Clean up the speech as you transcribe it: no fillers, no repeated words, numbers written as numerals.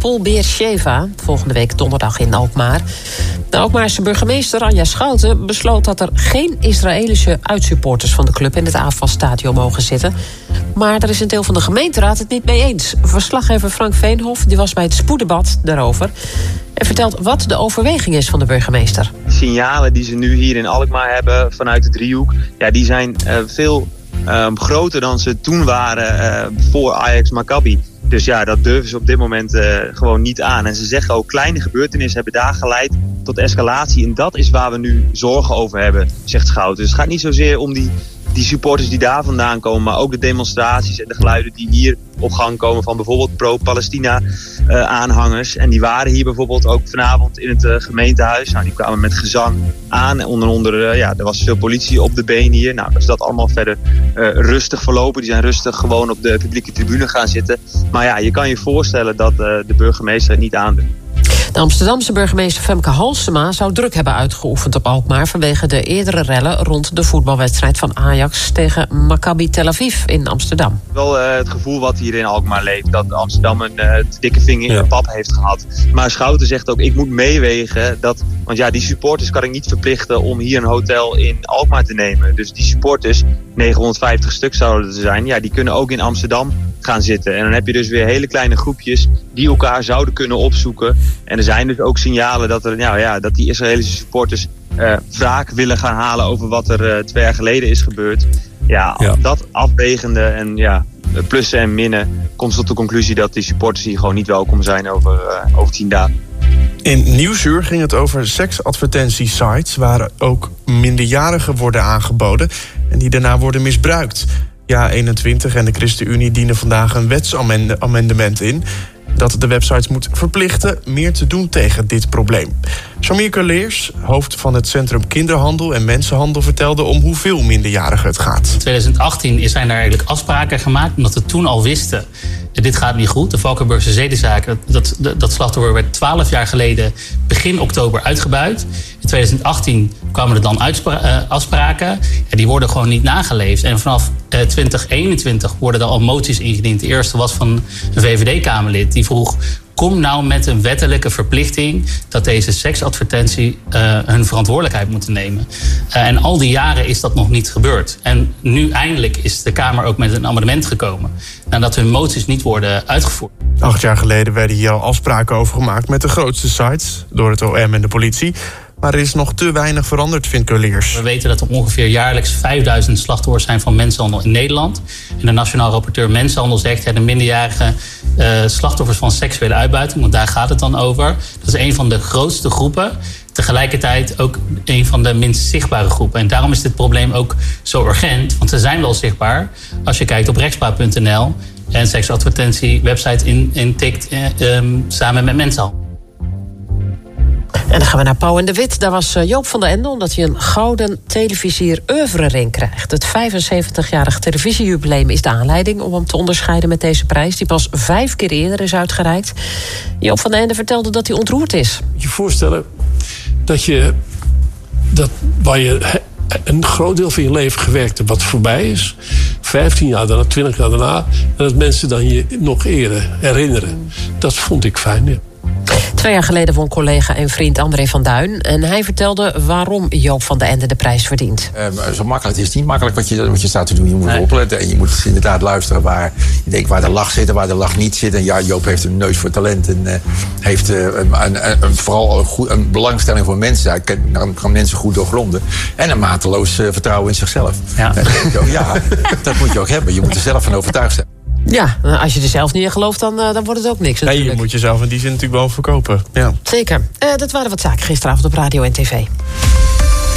Hapoel Beersheva volgende week donderdag in Alkmaar. De Alkmaarse burgemeester Anja Schouten besloot dat er geen Israëlische uitsupporters van de club in het AFAS-stadion mogen zitten. Maar daar is een deel van de gemeenteraad het niet mee eens. Verslaggever Frank Veenhoff die was bij het spoeddebat daarover en vertelt wat de overweging is van de burgemeester. De signalen die ze nu hier in Alkmaar hebben vanuit de driehoek, ja, die zijn veel groter dan ze toen waren voor Ajax Maccabi. Dus ja, dat durven ze op dit moment gewoon niet aan. En ze zeggen ook, kleine gebeurtenissen hebben daar geleid tot escalatie. En dat is waar we nu zorgen over hebben, zegt Schouten. Dus het gaat niet zozeer om die supporters die daar vandaan komen, maar ook de demonstraties en de geluiden die hier op gang komen van bijvoorbeeld pro-Palestina aanhangers. En die waren hier bijvoorbeeld ook vanavond in het gemeentehuis. Nou, die kwamen met gezang aan. En onder andere, er was veel politie op de been hier. Nou, dus dat allemaal verder rustig verlopen. Die zijn rustig gewoon op de publieke tribune gaan zitten. Maar ja, je kan je voorstellen dat de burgemeester het niet aandoet. De Amsterdamse burgemeester Femke Halsema zou druk hebben uitgeoefend op Alkmaar vanwege de eerdere rellen rond de voetbalwedstrijd van Ajax tegen Maccabi Tel Aviv in Amsterdam. Wel het gevoel wat hier in Alkmaar leeft, dat Amsterdam een dikke vinger in de pap heeft gehad. Maar Schouten zegt ook, ik moet meewegen dat, want ja, die supporters kan ik niet verplichten om hier een hotel in Alkmaar te nemen. Dus die supporters, 950 stuk zouden er zijn, ja, die kunnen ook in Amsterdam gaan zitten. En dan heb je dus weer hele kleine groepjes die elkaar zouden kunnen opzoeken. En er zijn dus ook signalen dat die Israëlische supporters wraak willen gaan halen over wat er 2 jaar geleden is gebeurd. Ja. Dat afwegende en plussen en minnen komt tot de conclusie dat die supporters hier gewoon niet welkom zijn over 10 dagen. In Nieuwsuur ging het over seksadvertentiesites waar ook minderjarigen worden aangeboden en die daarna worden misbruikt. Ja21 en de ChristenUnie dienen vandaag een wetsamendement in dat de websites moet verplichten meer te doen tegen dit probleem. Shamir Leers, hoofd van het Centrum Kinderhandel en Mensenhandel, vertelde om hoeveel minderjarigen het gaat. In 2018 zijn er eigenlijk afspraken gemaakt, omdat we toen al wisten, dit gaat niet goed. De Valkenburgse zedenzaak, dat slachtoffer werd 12 jaar geleden begin oktober uitgebuit. In 2018 kwamen er dan afspraken. En die worden gewoon niet nageleefd. En vanaf 2021 worden er al moties ingediend. De eerste was van een VVD-Kamerlid die vroeg, kom nou met een wettelijke verplichting dat deze seksadvertentie hun verantwoordelijkheid moeten nemen. En al die jaren is dat nog niet gebeurd. En nu eindelijk is de Kamer ook met een amendement gekomen, nadat hun moties niet worden uitgevoerd. 8 jaar geleden werden hier al afspraken over gemaakt met de grootste sites door het OM en de politie. Maar er is nog te weinig veranderd, vindt Leers. We weten dat er ongeveer jaarlijks 5000 slachtoffers zijn van mensenhandel in Nederland. En de Nationaal Rapporteur Mensenhandel zegt, de minderjarige slachtoffers van seksuele uitbuiting, want daar gaat het dan over, dat is een van de grootste groepen. Tegelijkertijd ook een van de minst zichtbare groepen. En daarom is dit probleem ook zo urgent, want ze zijn wel zichtbaar als je kijkt op rechtspraak.nl en seksadvertentie-website intikt samen met mensenhandel. En dan gaan we naar Pauw en de Wit. Daar was Joop van den Ende omdat hij een gouden televisier oeuvrering krijgt. Het 75-jarig televisiejubileum is de aanleiding om hem te onderscheiden met deze prijs, die pas 5 keer eerder is uitgereikt. Joop van den Ende vertelde dat hij ontroerd is. Je voorstellen waar je een groot deel van je leven gewerkt hebt wat voorbij is, 15 jaar daarna, 20 jaar daarna, en dat mensen dan je nog eerder herinneren. Dat vond ik fijn, ja. 2 jaar geleden won collega en vriend André van Duin. En hij vertelde waarom Joop van den Ende de prijs verdient. Zo makkelijk. Het is niet makkelijk wat je staat te doen. Je moet opletten en je moet inderdaad luisteren waar je denkt waar de lach zit en waar de lach niet zit. En ja, Joop heeft een neus voor talent en heeft vooral een belangstelling voor mensen. Hij kan mensen goed doorgronden. En een mateloos vertrouwen in zichzelf. Ja. Dat moet je ook hebben. Je moet er zelf van overtuigd zijn. Ja, als je er zelf niet in gelooft, dan wordt het ook niks natuurlijk. Nee, je moet jezelf in die zin natuurlijk wel verkopen. Ja. Zeker. Dat waren wat zaken gisteravond op radio en tv.